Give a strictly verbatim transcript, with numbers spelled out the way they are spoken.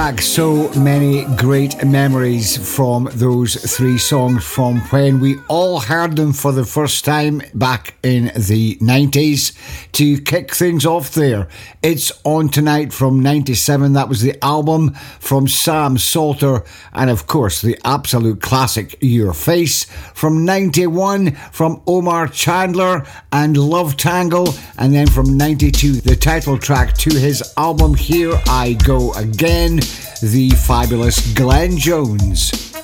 back so many great memories from those three songs from when we all heard them for the first time back in the nineties. To kick things off there, It's On Tonight from ninety-seven. That was the album from Sam Salter, and of course the absolute classic Your Face from ninety-one from Omar Chandler and Love Tangle, and then from ninety-two the title track to his album Here I Go Again, the fabulous Glenn Jones.